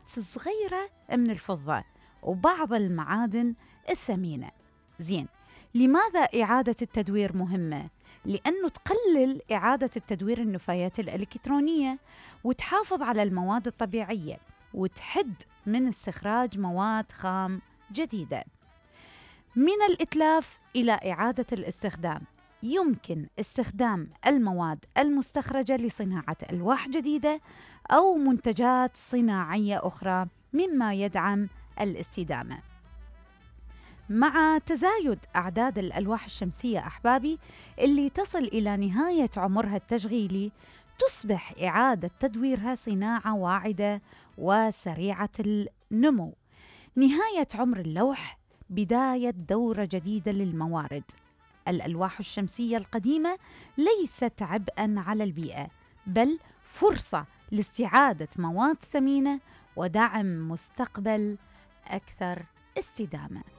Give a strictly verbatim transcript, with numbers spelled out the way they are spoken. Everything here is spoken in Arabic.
صغيرة من الفضة وبعض المعادن الثمينة. زين، لماذا إعادة التدوير مهمة؟ لأنه تقلل إعادة التدوير النفايات الإلكترونية وتحافظ على المواد الطبيعية وتحد من استخراج مواد خام جديدة. من الإتلاف إلى إعادة الاستخدام، يمكن استخدام المواد المستخرجة لصناعة ألواح جديدة أو منتجات صناعية أخرى مما يدعم الاستدامة. مع تزايد أعداد الألواح الشمسية أحبابي اللي تصل إلى نهاية عمرها التشغيلي، تصبح إعادة تدويرها صناعة واعدة وسريعة النمو. نهاية عمر اللوح بداية دورة جديدة للموارد. الألواح الشمسية القديمة ليست عبئاً على البيئة، بل فرصة لاستعادة مواد ثمينة ودعم مستقبل أكثر استدامة.